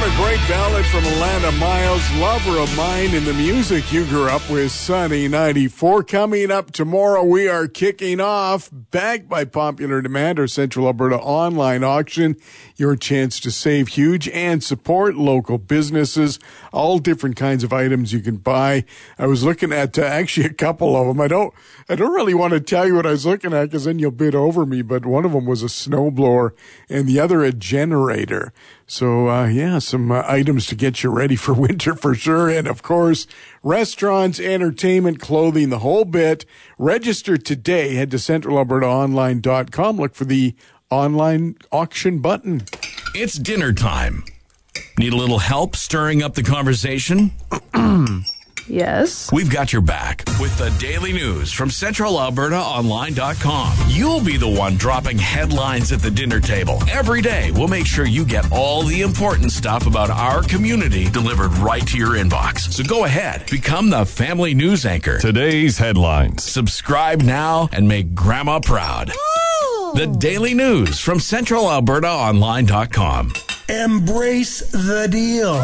what a great ballad from Alana Miles, Lover of Mine, in the music you grew up with, Sunny 94. Coming up tomorrow, we are kicking off, backed by popular demand, our Central Alberta online auction. Your chance to save huge and support local businesses, all different kinds of items you can buy. I was looking at actually a couple of them. I don't really want to tell you what I was looking at because then you'll bid over me, but one of them was a snowblower and the other a generator. So, some items to get you ready for winter for sure. And, of course, restaurants, entertainment, clothing, the whole bit. Register today. Head to centralalbertaonline.com. Look for the online auction button. It's dinner time. Need a little help stirring up the conversation? Yes. We've got your back with the daily news from centralalbertaonline.com. You'll be the one dropping headlines at the dinner table. Every day, we'll make sure you get all the important stuff about our community delivered right to your inbox. So go ahead, become the family news anchor. Today's headlines. Subscribe now and make Grandma proud. Woo! The daily news from centralalbertaonline.com. Embrace the deal.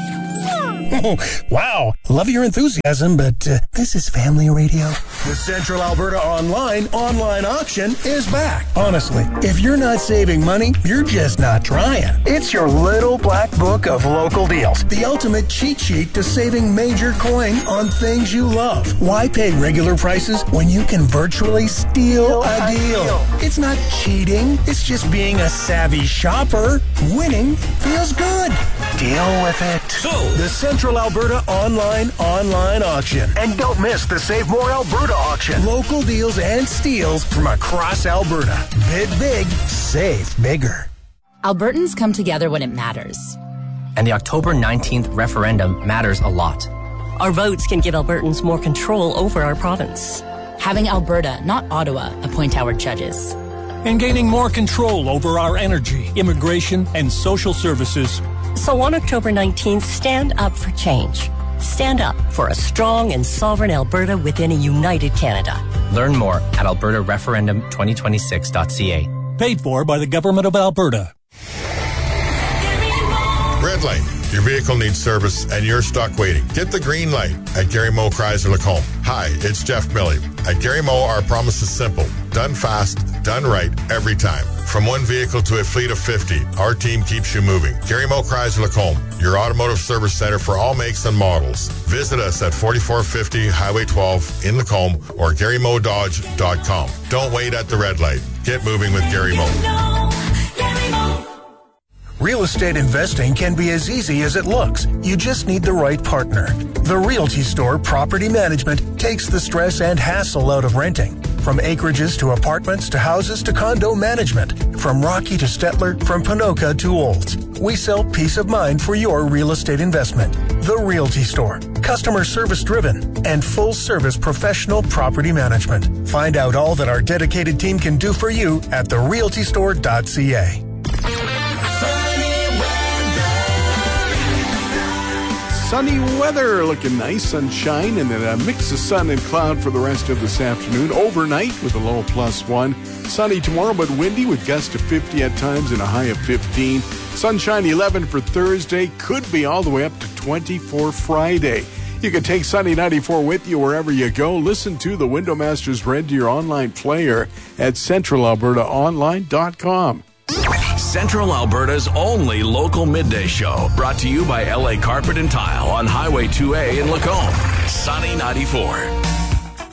Oh, wow. Love your enthusiasm, but this is family radio. The Central Alberta online auction is back. Honestly, if you're not saving money, you're just not trying. It's your little black book of local deals. The ultimate cheat sheet to saving major coin on things you love. Why pay regular prices when you can virtually steal a deal? It's not cheating. It's just being a savvy shopper. Winning feels good. Deal with it. So, the Central Alberta online auction. And don't miss the Save More Alberta auction. Local deals and steals from across Alberta. Bid big, save bigger. Albertans come together when it matters. And the October 19th referendum matters a lot. Our votes can give Albertans more control over our province. Having Alberta, not Ottawa, appoint our judges. And gaining more control over our energy, immigration, and social services. So on October 19th, stand up for change. Stand up for a strong and sovereign Alberta within a united Canada. Learn more at albertareferendum2026.ca. Paid for by the Government of Alberta. Red light. Your vehicle needs service and you're stuck waiting. Get the green light at Gary Moe Chrysler Lacombe. Hi, it's Jeff Milley. At Gary Moe, our promise is simple. Done fast, done right, every time. From one vehicle to a fleet of 50, our team keeps you moving. Gary Moe Chrysler Lacombe, your automotive service center for all makes and models. Visit us at 4450 Highway 12 in Lacombe or GaryMoeDodge.com. Don't wait at the red light. Get moving with Gary Moe. Real estate investing can be as easy as it looks. You just need the right partner. The Realty Store Property Management takes the stress and hassle out of renting. From acreages to apartments to houses to condo management. From Rocky to Stettler, from Ponoka to Olds. We sell peace of mind for your real estate investment. The Realty Store. Customer service driven and full service professional property management. Find out all that our dedicated team can do for you at therealtystore.ca. Sunny weather, looking nice, sunshine, and then a mix of sun and cloud for the rest of this afternoon. Overnight with a low +1. Sunny tomorrow, but windy with gusts to 50 at times and a high of 15. Sunshine 11 for Thursday. Could be all the way up to 20 for Friday. You can take Sunny 94 with you wherever you go. Listen to the Window Masters Red Deer online player at centralalbertaonline.com. Central Alberta's only local midday show, brought to you by LA Carpet and Tile on Highway 2A in Lacombe. Sunny 94.